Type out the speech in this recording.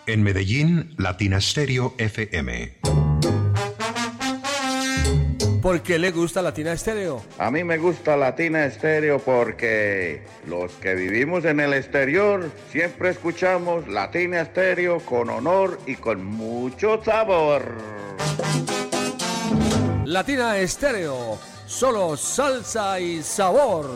En Medellín, Latina Stereo FM. ¿Por qué le gusta Latina Stereo? A mí me gusta Latina Stereo porque los que vivimos en el exterior siempre escuchamos Latina Stereo con honor y con mucho sabor. Latina Stereo, solo salsa y sabor.